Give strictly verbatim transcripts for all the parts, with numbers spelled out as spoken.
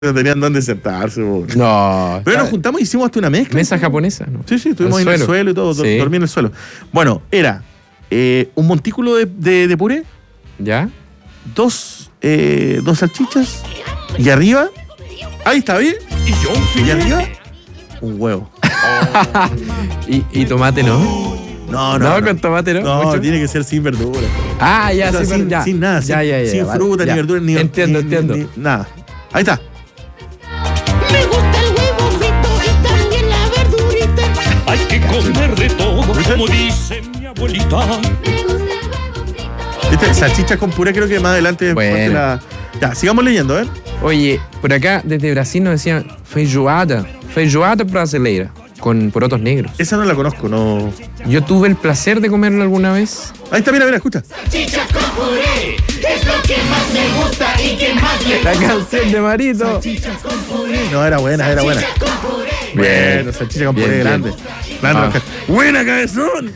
No tenían dónde sentarse. Bro. No. Pero nos juntamos y hicimos hasta una mezcla. Mesa japonesa, ¿no? Sí, sí, estuvimos ahí en el suelo y todo, sí. Dormí en el suelo. Bueno, era eh, un montículo de, de, de puré. ¿Ya? Dos, eh, dos salchichas. Y arriba, ahí está bien. Y arriba, un huevo. y, y tomate, ¿no? No, no. No, no. con tomate, ¿no? No, ¿Mucho? tiene que ser sin verduras. Ah, ya, o sea, sí, sin, ya. sin nada, ya, sin, ya, ya, sin vale, fruta, ya. ni verduras, ni Entiendo, ni, entiendo. Ni, ni, nada. Ahí está. Me gusta el huevo frito y también la verdurita. Hay que comer de todo, como dice mi abuelita. ¿Viste? Salchichas con puré, creo que más adelante. Bueno. La... Ya, sigamos leyendo, ¿eh? Oye, por acá, desde Brasil nos decían feijoada, feijoada brasileira, con porotos negros. Esa no la conozco, no. Yo tuve el placer de comerlo alguna vez. Ahí está, mira, mira, escucha. Salchichas con puré es lo que más me gusta y que más le La gusta. canción de Marito. Salchichas con puré. No, era buena, era buena. Salchichas con puré. Bueno, salchicha con Bien, puré bien. grande. grande Ah. ca- ¡Buena, cabezón!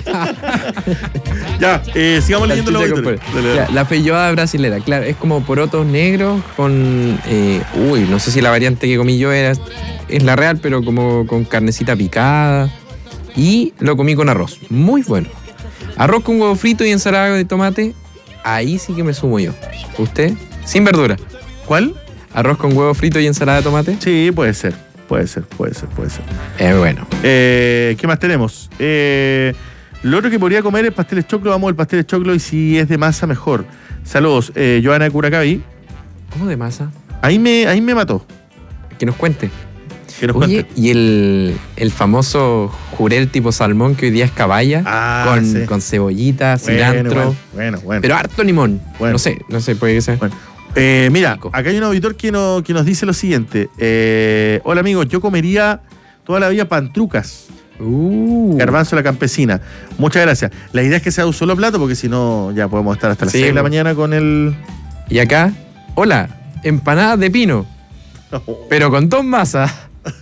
Ya, eh, sigamos leyendo los Salchicha con auditores. puré. Dale, dale. Ya, la feijoada brasilera, claro, es como porotos negros con... eh, uy, no sé si la variante que comí yo era es la real, pero como con carnecita picada. Y lo comí con arroz. Muy bueno. Arroz con huevo frito y ensalada de tomate. Ahí sí que me sumo yo. ¿Usted? Sin verdura. ¿Cuál? Arroz con huevo frito y ensalada de tomate. Sí, puede ser. Puede ser, puede ser, puede ser. Es bueno. Eh, ¿Qué más tenemos? Eh, lo otro que podría comer es pasteles choclo. Vamos al pastel de choclo y si es de masa, mejor. Saludos. Eh, Joana de Curacaví. ¿Cómo de masa? Ahí me, ahí me mató. Que nos cuente. Que nos Oye, cuente. y el, el famoso jurel tipo salmón que hoy día es caballa, Ah, con, sí. con cebollita, Bueno, cilantro, bueno, bueno, bueno. pero harto limón. Bueno. No sé, no sé, puede que sea. Bueno. Eh, mira, Rico. acá hay un auditor que, no, que nos dice lo siguiente. Eh, Hola amigos, yo comería toda la vida pantrucas. Uh. Garbanzo la campesina. Muchas gracias. La idea es que sea un solo plato porque si no ya podemos estar hasta las Sí, seis de la pues. mañana con el... Y acá, hola, empanadas de pino, pero con dos masas.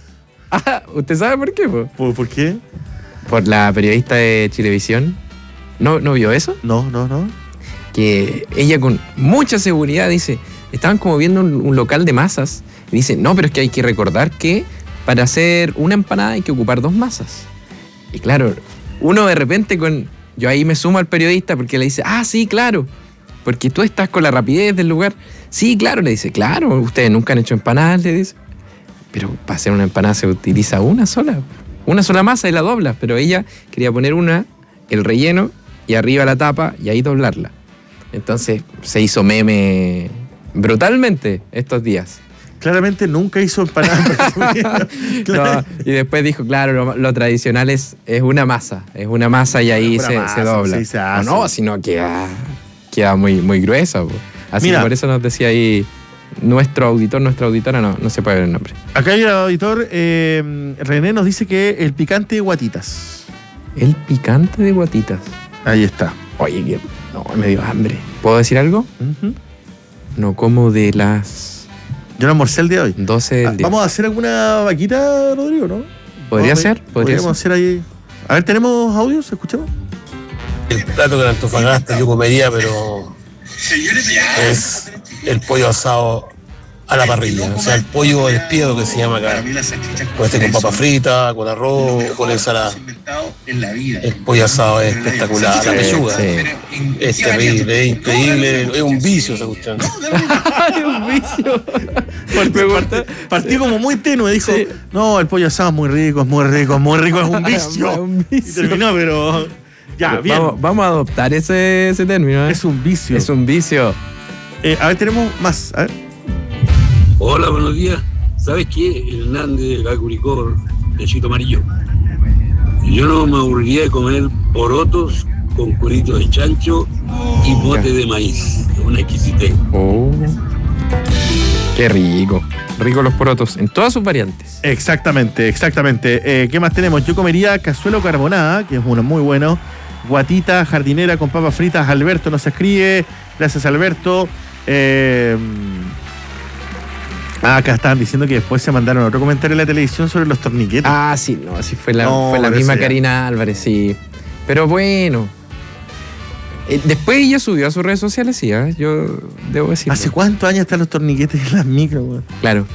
Ah, ¿usted sabe por qué? po? ¿Por, por qué? Por la periodista de Chilevisión. ¿No, ¿No vio eso? No, no, no. Que ella con mucha seguridad dice, estaban como viendo un, un local de masas, y dice, no, pero es que hay que recordar que para hacer una empanada hay que ocupar dos masas. Y claro, uno de repente con, yo ahí me sumo al periodista porque le dice, ah, sí, claro, porque tú estás con la rapidez del lugar. Sí, claro, le dice, claro, ustedes nunca han hecho empanadas, le dice. Pero para hacer una empanada se utiliza una sola, una sola masa y la doblas, pero ella quería poner una, el relleno, y arriba la tapa y ahí doblarla. Entonces se hizo meme brutalmente estos días. Claramente nunca hizo empanadas. No, y después dijo, claro, lo, lo tradicional es, es una masa, es una masa y ahí Una se, masa, se dobla. sí, se O hace. no, sino queda, queda muy, muy gruesa. Po. Así Mira. que por eso nos decía ahí nuestro auditor, nuestra auditora, no, no se puede ver el nombre. Acá hay el auditor, eh, René nos dice que el picante de guatitas. El picante de guatitas. Ahí está. Oye, que no, me dio hambre. ¿Puedo decir algo? Ujú. No como de las Yo no almorcé el día de hoy. doce del Ah, día. ¿Vamos a hacer alguna vaquita, Rodrigo, no? ¿Podría Vamos a- ser? Podría Podríamos ser. hacer ahí. A ver, ¿tenemos audios? ¿Escuchamos? El plato que en Antofagasta yo comería, pero es el pollo asado a la parrilla. O sea, el pollo despido que se llama acá. Puede ser con papa frita, con arroz, con ensalada. El pollo asado es espectacular, la pechuga. Sí. Es terrible, es increíble, es un vicio esa cuestión. ¡Ay, un vicio! Partí, partí- partí como muy tenue, dijo, Sí. no, el pollo asado es muy rico, es muy rico, es muy rico, es un vicio. Es un Y vicio. terminó, pero ya, bien. Vamos, vamos a adoptar ese, ese término. ¿eh? Es un vicio. Es un vicio. Eh, a ver, tenemos más. A ver. Hola, buenos días. ¿Sabes qué? Hernández de Curicó, de Chito Amarillo. Yo no me aburriría de comer porotos con curito de chancho y bote de maíz. Una exquisitez. Oh. Qué rico. Rico los porotos en todas sus variantes. Exactamente, exactamente. Eh, ¿Qué más tenemos? Yo comería cazuelo carbonada, que es uno muy bueno. Guatita jardinera con papas fritas. Alberto nos escribe. Gracias, Alberto. Eh, ah, acá estaban diciendo que después se mandaron otro comentario en la televisión sobre los torniquetes. Ah, sí, no, sí fue la, No, fue la pero misma ese ya. Karina Álvarez, sí. Pero bueno. Eh, después ella subió a sus redes sociales, sí, ¿eh? Yo debo decirlo. ¿Hace cuántos años están los torniquetes en las micros, weón? Claro.